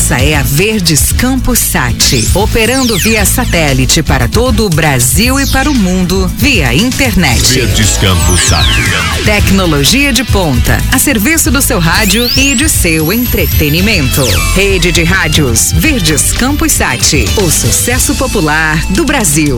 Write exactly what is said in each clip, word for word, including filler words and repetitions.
Essa é a Verdes Campos Sat, operando via satélite para todo o Brasil e para o mundo via internet. Verdes Campos Sat. Tecnologia de ponta, a serviço do seu rádio e de seu entretenimento. Rede de rádios Verdes Campos Sat, o sucesso popular do Brasil.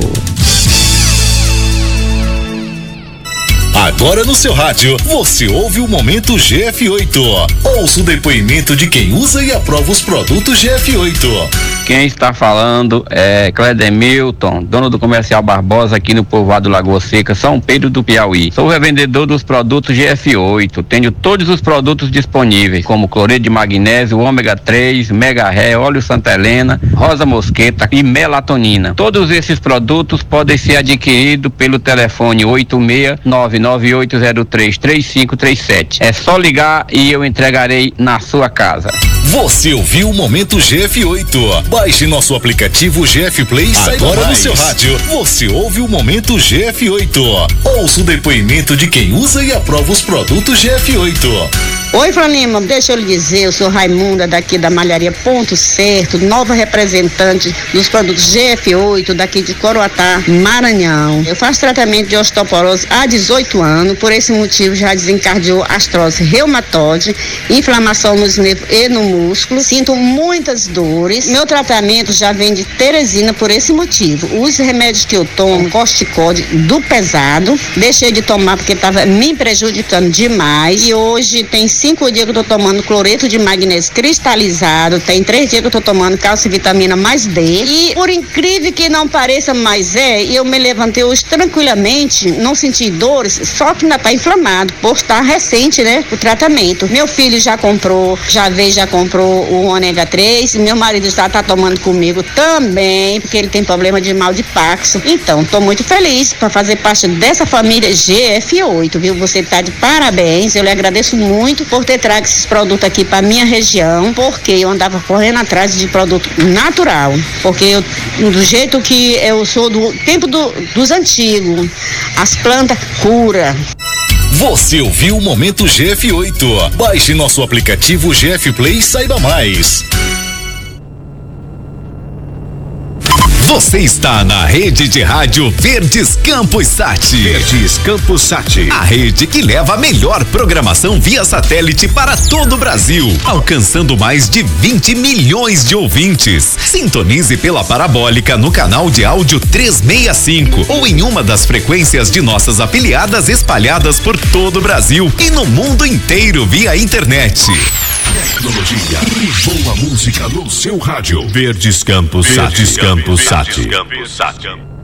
Agora no seu rádio, você ouve o Momento G F oito. Ouça o depoimento de quem usa e aprova os produtos G F oito. Quem está falando é Cledemilton, dono do Comercial Barbosa aqui no povoado Lagoa Seca, São Pedro do Piauí. Sou revendedor dos produtos G F oito. Tenho todos os produtos disponíveis, como cloreto de magnésio, ômega três, mega ré, óleo Santa Helena, rosa mosqueta e melatonina. Todos esses produtos podem ser adquiridos pelo telefone oito seis nove nove oito zero três três cinco três sete. É só ligar e eu entregarei na sua casa. Você ouviu o Momento G F oito. Baixe nosso aplicativo G F Play e saiba agora mais. No seu rádio, você ouve o Momento G F oito. Ouça o depoimento de quem usa e aprova os produtos G F oito. Oi, Franima, deixa eu lhe dizer, eu sou Raimunda daqui da Malharia Ponto Certo, nova representante dos produtos G F oito daqui de Coroatá, Maranhão. Eu faço tratamento de osteoporose há dezoito anos, por esse motivo já desencadeou artrose reumatoide, inflamação nos nervos e no músculo, sinto muitas dores. Meu tratamento já vem de Teresina por esse motivo. Os remédios que eu tomo, corticóide do pesado, deixei de tomar porque estava me prejudicando demais e hoje tem cinco dias que eu tô tomando cloreto de magnésio cristalizado, tem três dias que eu tô tomando cálcio e vitamina mais D e por incrível que não pareça, mas é, eu me levantei hoje tranquilamente, não senti dores, só que ainda tá inflamado, por estar recente, né, o tratamento. Meu filho já comprou, já veio, já comprou o ômega três, meu marido já tá tomando comigo também, porque ele tem problema de mal de Parkinson. Então, tô muito feliz para fazer parte dessa família G F oito, viu? Você tá de parabéns, eu lhe agradeço muito por ter trago esses produtos aqui para minha região, porque eu andava correndo atrás de produto natural, porque eu, do jeito que eu sou do tempo do, dos antigos, as plantas cura. Você ouviu o Momento G F oito. Baixe nosso aplicativo G F Play e saiba mais. Você está na rede de rádio Verdes Campos Sat. Verdes Campos Sat. A rede que leva a melhor programação via satélite para todo o Brasil, alcançando mais de vinte milhões de ouvintes. Sintonize pela parabólica no canal de áudio trezentos e sessenta e cinco ou em uma das frequências de nossas afiliadas espalhadas por todo o Brasil e no mundo inteiro via internet. Tecnologia e boa música no seu rádio. Verdes Campos Sat. Verdes Campos Sat.